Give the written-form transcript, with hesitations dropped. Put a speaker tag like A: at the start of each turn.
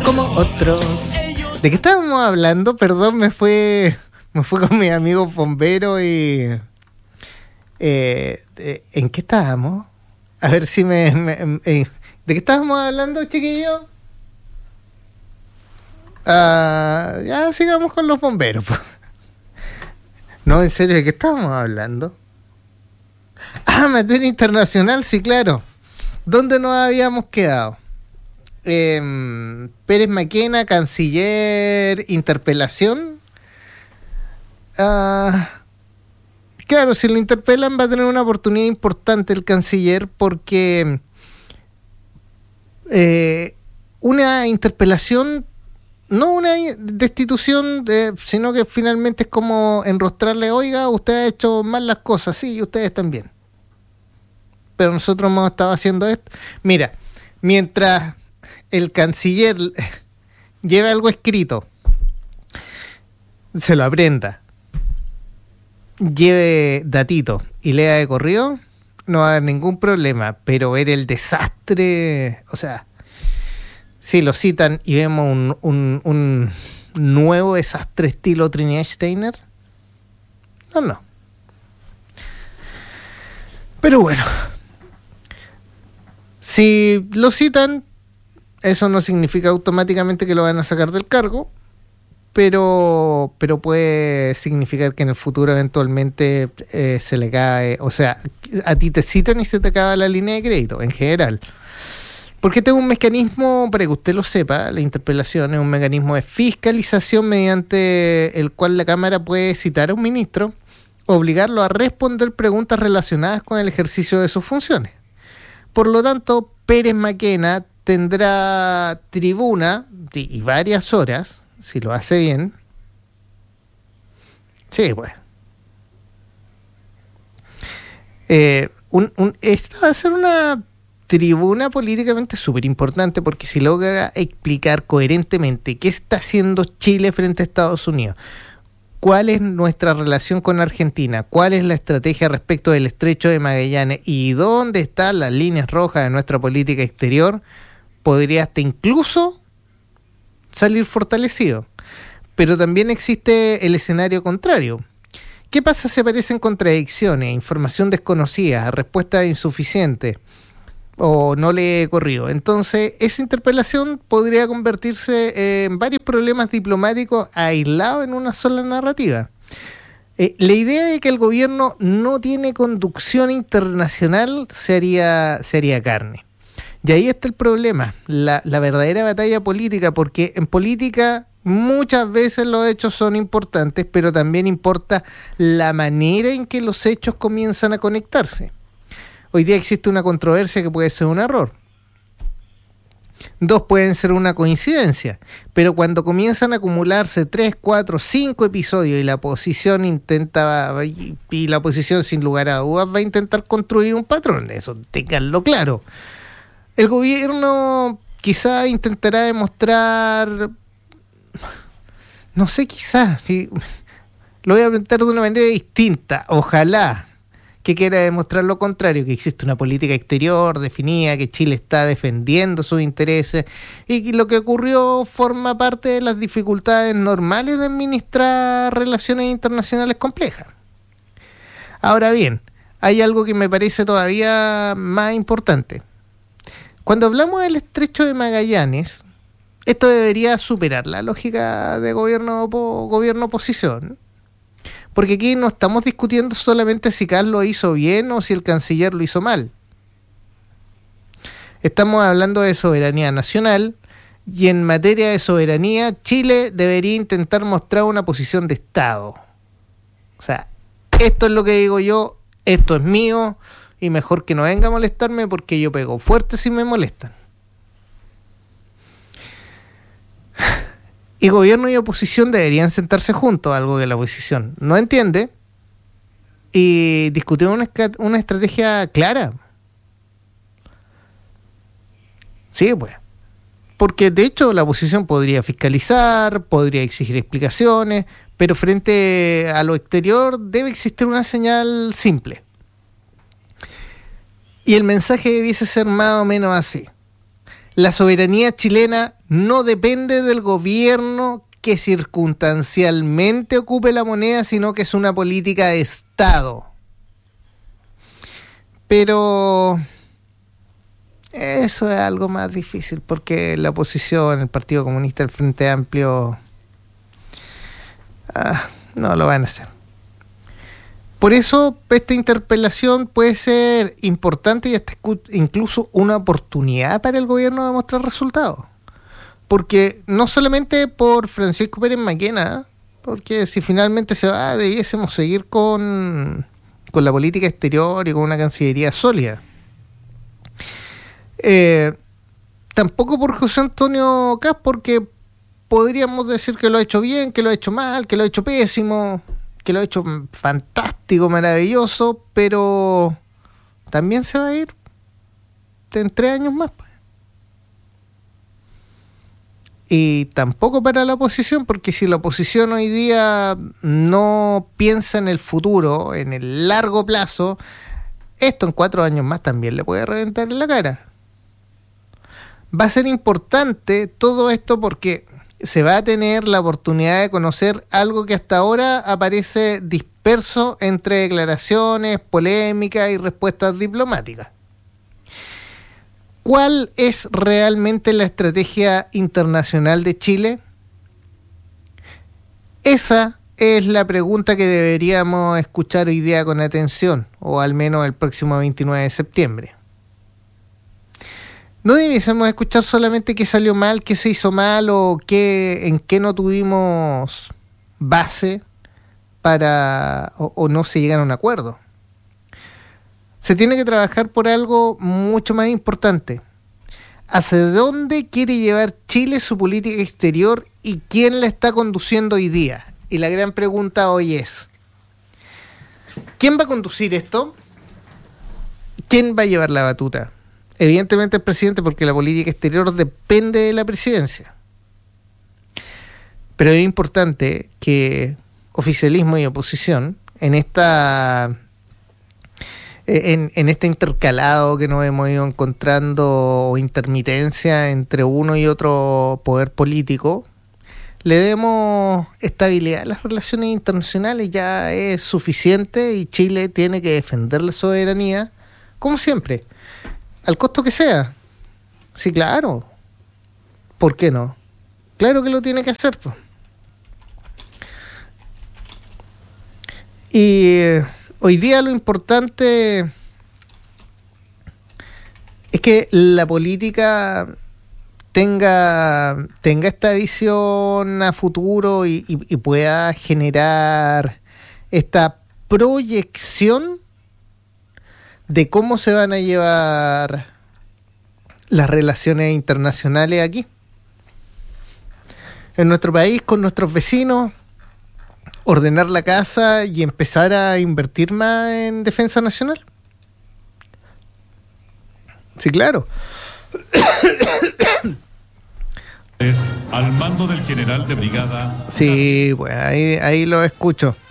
A: como otros. ¿De qué estábamos hablando? Perdón, me fue con mis amigos bomberos y... ¿en qué estábamos? A ver si ¿de qué estábamos hablando, chiquillos? Ya sigamos con los bomberos. No, en serio, ¿de qué estábamos hablando? Materia internacional, sí, claro. ¿Dónde nos habíamos quedado? Pérez Maquena, canciller, interpelación. Claro, si lo interpelan va a tener una oportunidad importante el canciller porque una interpelación, no una destitución, sino que finalmente es como enrostrarle, oiga, usted ha hecho mal las cosas, sí, y ustedes también. Pero nosotros hemos estado haciendo esto. Mira, mientras el canciller lleve algo escrito, se lo aprenda, lleve datito y lea de corrido, no va a haber ningún problema. Pero ver el desastre, o sea, si lo citan y vemos un nuevo desastre estilo Trinidad Steiner, no. Pero bueno, si lo citan, eso no significa automáticamente que lo van a sacar del cargo, pero puede significar que en el futuro eventualmente se le cae, o sea, a ti te citan y se te acaba la línea de crédito en general. Porque tengo un mecanismo, para que usted lo sepa, la interpelación es un mecanismo de fiscalización mediante el cual la Cámara puede citar a un ministro, obligarlo a responder preguntas relacionadas con el ejercicio de sus funciones. Por lo tanto, Pérez Maquena tendrá tribuna y varias horas, si lo hace bien. Sí, bueno. Esta va a ser una tribuna políticamente súper importante, porque si logra explicar coherentemente qué está haciendo Chile frente a Estados Unidos, cuál es nuestra relación con Argentina, cuál es la estrategia respecto del Estrecho de Magallanes y dónde están las líneas rojas de nuestra política exterior, podría hasta incluso salir fortalecido. Pero también existe el escenario contrario. ¿Qué pasa si aparecen contradicciones, información desconocida, respuesta insuficiente o no le he corrido? Entonces, esa interpelación podría convertirse en varios problemas diplomáticos aislados en una sola narrativa. La idea de que el gobierno no tiene conducción internacional sería carne. Y ahí está el problema, la verdadera batalla política, porque en política muchas veces los hechos son importantes, pero también importa la manera en que los hechos comienzan a conectarse. Hoy día existe una controversia que puede ser un error. Dos pueden ser una coincidencia, pero cuando comienzan a acumularse 3, 4, 5 episodios y la oposición y la oposición sin lugar a dudas va a intentar construir un patrón, eso ténganlo claro. El gobierno quizá intentará demostrar, no sé, quizá, lo voy a plantear de una manera distinta, ojalá que quiera demostrar lo contrario, que existe una política exterior definida, que Chile está defendiendo sus intereses y que lo que ocurrió forma parte de las dificultades normales de administrar relaciones internacionales complejas. Ahora bien, hay algo que me parece todavía más importante. Cuando hablamos del Estrecho de Magallanes, esto debería superar la lógica de gobierno-oposición. Porque aquí no estamos discutiendo solamente si Carlos hizo bien o si el canciller lo hizo mal. Estamos hablando de soberanía nacional y en materia de soberanía Chile debería intentar mostrar una posición de Estado. O sea, esto es lo que digo yo, esto es mío y mejor que no venga a molestarme porque yo pego fuerte si me molestan. Y gobierno y oposición deberían sentarse juntos, algo que la oposición no entiende, y discutir una estrategia clara. Sí, pues. Porque de hecho la oposición podría fiscalizar, podría exigir explicaciones, pero frente a lo exterior debe existir una señal simple. Y el mensaje debiese ser más o menos así. La soberanía chilena no depende del gobierno que circunstancialmente ocupe la moneda, sino que es una política de Estado. Pero eso es algo más difícil, porque la oposición, el Partido Comunista, el Frente Amplio, no lo van a hacer. Por eso esta interpelación puede ser importante y hasta incluso una oportunidad para el gobierno de mostrar resultados. Porque no solamente por Francisco Pérez Maquena, porque si finalmente se va, debiésemos seguir con la política exterior y con una cancillería sólida. Tampoco por José Antonio Kast, porque podríamos decir que lo ha hecho bien, que lo ha hecho mal, que lo ha hecho pésimo, que lo ha hecho fantástico, maravilloso, pero también se va a ir en 3 años más. Y tampoco para la oposición, porque si la oposición hoy día no piensa en el futuro, en el largo plazo, esto en 4 años más también le puede reventar en la cara. Va a ser importante todo esto porque se va a tener la oportunidad de conocer algo que hasta ahora aparece disperso entre declaraciones, polémicas y respuestas diplomáticas. ¿Cuál es realmente la estrategia internacional de Chile? Esa es la pregunta que deberíamos escuchar hoy día con atención, o al menos el próximo 29 de septiembre. No debiésemos escuchar solamente qué salió mal, qué se hizo mal o en qué no tuvimos base para o no se llegan a un acuerdo. Se tiene que trabajar por algo mucho más importante. ¿Hacia dónde quiere llevar Chile su política exterior y quién la está conduciendo hoy día? Y la gran pregunta hoy es, ¿quién va a conducir esto? ¿Quién va a llevar la batuta? Evidentemente el presidente, porque la política exterior depende de la presidencia. Pero es importante que oficialismo y oposición en este intercalado que nos hemos ido encontrando, o intermitencia entre uno y otro poder político, le demos estabilidad a las relaciones internacionales. Ya es suficiente y Chile tiene que defender la soberanía, como siempre, al costo que sea. Sí, claro. ¿Por qué no? Claro que lo tiene que hacer, pues. Y hoy día lo importante es que la política tenga esta visión a futuro y pueda generar esta proyección de cómo se van a llevar las relaciones internacionales aquí, en nuestro país, con nuestros vecinos. Ordenar la casa y empezar a invertir más en defensa nacional. Sí, claro.
B: Es al mando del general de brigada.
A: Sí, pues ahí lo escucho.